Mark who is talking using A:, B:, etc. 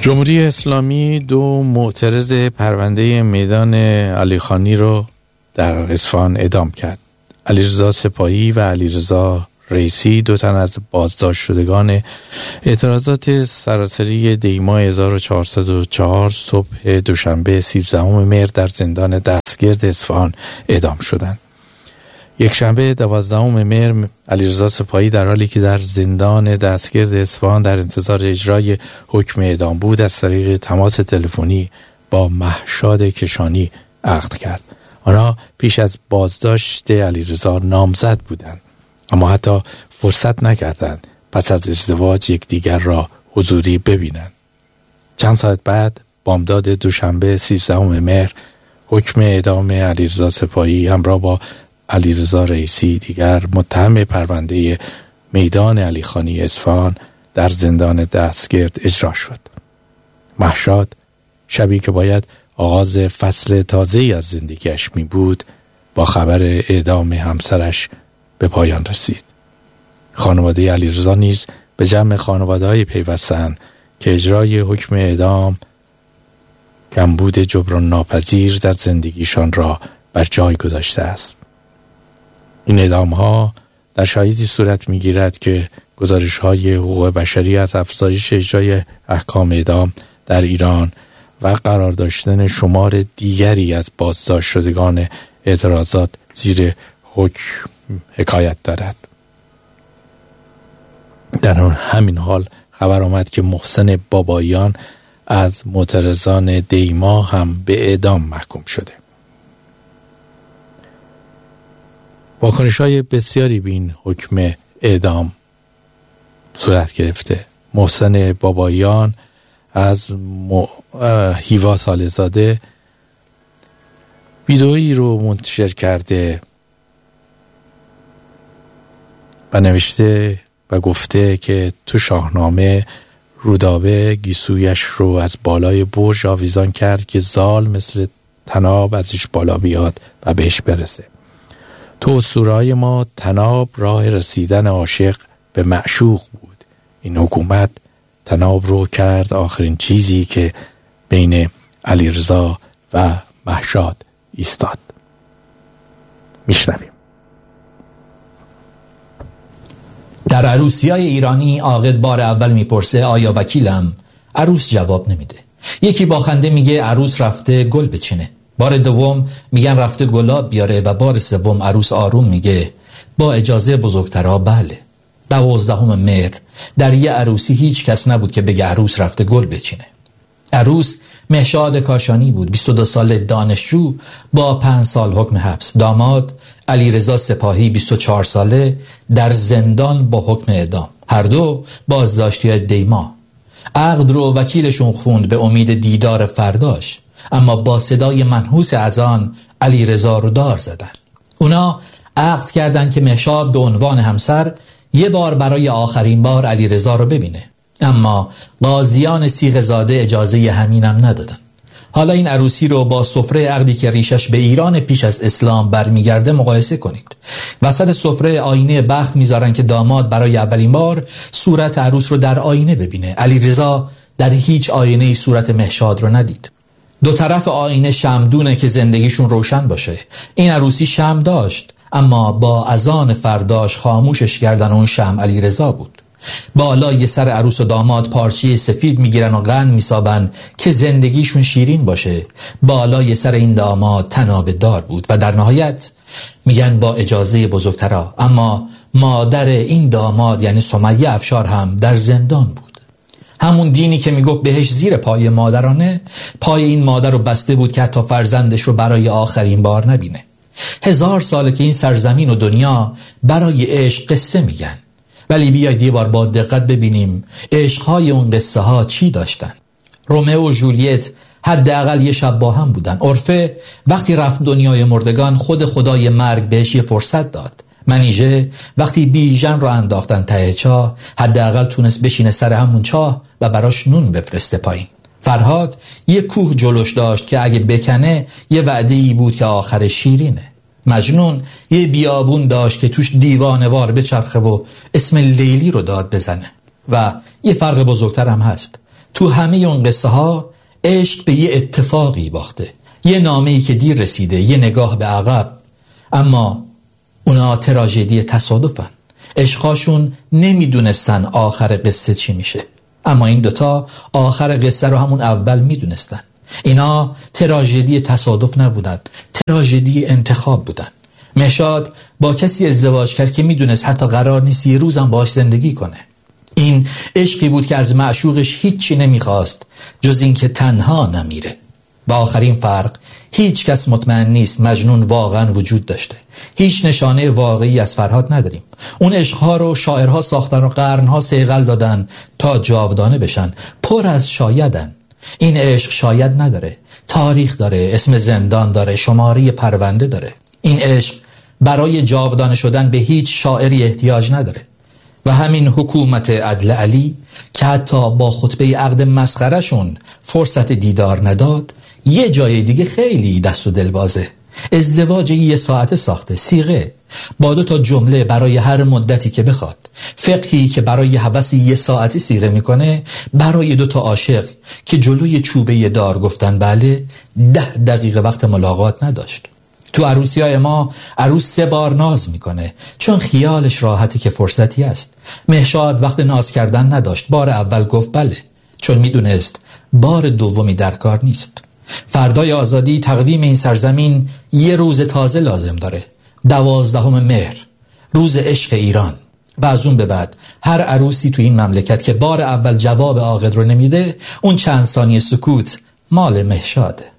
A: جمهوری اسلامی دو معترض پرونده میدان علیخانی رو در اصفهان اعدام کرد. علیرضا سپاهی و علیرضا رئیسی، دو تن از بازداشت شدگان اعتراضات سراسری دیما 1404 صبح دوشنبه 13 مهر در زندان دستگرد اصفهان اعدام شدند. یک شنبه 12 مهر علیرضا سپاهی در حالی که در زندان دستگرد اصفهان در انتظار اجرای حکم اعدام بود، از طریق تماس تلفنی با مهشاد کشانی عقد کرد. آنها پیش از بازداشت علیرضا نامزد بودند، اما حتی فرصت نکردند پس از ازدواج یکدیگر را حضوری ببینند. چند ساعت بعد بامداد دوشنبه 13 مهر حکم اعدام علیرضا سپاهی همراه با علیرضا رئیسی، دیگر متهم پرونده میدان علیخانی اصفهان، در زندان دستگرد اجرا شد. مهشاد، شبی که باید آغاز فصل تازه‌ای از زندگیش می بود، با خبر اعدام همسرش به پایان رسید. خانواده علیرضا نیز به جمع خانواده‌های پیوستند که اجرای حکم اعدام کمبود جبران ناپذیر در زندگیشان را بر جای گذاشته است. این اعدام‌ها در شرایطی صورت می‌گیرد که گزارش‌های حقوق بشری از افزایش اجرای احکام اعدام در ایران و قرار داشتن شمار دیگری از بازداشت شدگان اعتراضات زیر حکم حکایت دارد. در همین حال خبر آمد که محسن باباییان از معترضان دیما هم به اعدام محکوم شده. واکنش‌های بسیاری به این حکم اعدام صورت گرفته. محسن باباییان از هیوا سالزاده ویدئویی رو منتشر کرده و نوشته و گفته که تو شاهنامه رودابه گیسویش رو از بالای برج آویزان کرد که زال مثل طناب ازش بالا بیاد و بهش برسه. تو اسطوره‌های ما طناب راه رسیدن عاشق به معشوق بود. این حکومت طناب رو کرد آخرین چیزی که بین علیرضا و مهشاد ایستاد. میشنویم.
B: در عروسی‌های ایرانی عاقد بار اول میپرسه آیا وکیلم؟ عروس جواب نمیده. یکی با خنده میگه عروس رفته گل بچینه. بار دوم میگن رفته گلاب بیاره و بار سوم عروس آروم میگه با اجازه بزرگترها بله. 12 مهر در یه عروسی هیچ کس نبود که بگه عروس رفته گل بچینه. عروس مهشاد کاشانی بود، 22 ساله، دانشجو با 5 سال حکم حبس. داماد علیرضا سپاهی 24 ساله در زندان با حکم اعدام. هر دو بازداشتی دیما. عقد رو وکیلشون خوند به امید دیدار فرداش، اما با صدای منحوس اذان علیرضا رو دار زدن. اونا عقد کردن که مهشاد به عنوان همسر یه بار برای آخرین بار علیرضا رو ببینه، اما قاضیان صیغه‌زاده اجازه همینم ندادن. حالا این عروسی رو با سفره عقدی که ریشش به ایران پیش از اسلام برمیگرده مقایسه کنید. وسط سفره آینه بخت میذارن که داماد برای اولین بار صورت عروس رو در آینه ببینه. علیرضا در هیچ آینه‌ای صورت مهشاد رو ندید. دو طرف آینه شمعدونه که زندگیشون روشن باشه. این عروسی شمع داشت، اما با اذان فرداش خاموشش کردن. اون شمع علیرضا بود. بالای سر عروس و داماد پارچه سفید میگیرن و قند میسابن که زندگیشون شیرین باشه. بالای سر این داماد طناب دار بود و در نهایت میگن با اجازه بزرگترها. اما مادر این داماد یعنی سمیه افشار هم در زندان بود. همون دینی که میگفت بهش زیر پای مادرانه، پای این مادر رو بسته بود که حتی فرزندش رو برای آخرین بار نبینه. 1000 ساله که این سرزمین و دنیا برای عشق قصه میگن، ولی بیاید یه بار با دقت ببینیم عشقهای اون قصه ها چی داشتن. رومئو و جولیت حداقل یه شب با هم بودن. عرفه وقتی رفت دنیای مردگان خود خدای مرگ بهش یه فرصت داد. منیژه وقتی بیژن رو انداختن ته چاه حداقل تونست بشینه سر همون چاه و براش نون بفرسته پایین. فرهاد یه کوه جلوش داشت که اگه بکنه یه وعده ای بود که آخر شیرینه. مجنون یه بیابون داشت که توش دیوانوار بچرخه و اسم لیلی رو داد بزنه. و یه فرق بزرگتر هم هست. تو همه اون قصه ها عشق به یه اتفاقی باخته، یه نامه‌ای که دیر رسیده، یه نگاه به عقب. اما اونا تراژدی تصادفن. عشقاشون نمیدونستن آخر قصه چی میشه، اما این دوتا آخر قصه رو همون اول میدونستن. اینا تراژدی تصادف نبودن، تراژدی انتخاب بودن. مهشاد با کسی ازدواج کرد که میدونست حتی قرار نیست یه روزم باهاش زندگی کنه. این عشقی بود که از معشوقش هیچی نمیخواست جز این که تنها نمیره. و آخرین فرق، هیچ کس مطمئن نیست مجنون واقعا وجود داشته. هیچ نشانه واقعی از فرهاد نداریم. اون عشقها رو شاعرها ساختن و قرنها صیقل دادن تا جاودانه بشن، پر از شایدن. این عشق شاید نداره، تاریخ داره، اسم زندان داره، شماره پرونده داره. این عشق برای جاودانه شدن به هیچ شاعری احتیاج نداره. و همین حکومت عدل علی که حتی با خطبه عقد مسخرشون فرصت دیدار نداد، یه جای دیگه خیلی دست و دل بازه. ازدواج 1 ساعته ساخته، صیغه با 2 تا جمله برای هر مدتی که بخواد، فقهی که برای هوس 1 ساعتی صیغه میکنه برای 2 تا عاشق که جلوی چوبه دار گفتن بله 10 دقیقه وقت ملاقات نداشت. تو عروسیای ما عروس 3 بار ناز میکنه چون خیالش راحتی که فرصتی است. مهشاد وقت ناز کردن نداشت. بار اول گفت بله چون میدونست بار دومی در کار نیست. فردای آزادی تقویم این سرزمین 1 روز تازه لازم داره، 12 مهر، روز عشق ایران. و از اون به بعد هر عروسی تو این مملکت که بار اول جواب عاقد رو نمیده، اون چند ثانیه سکوت مال مهشاده.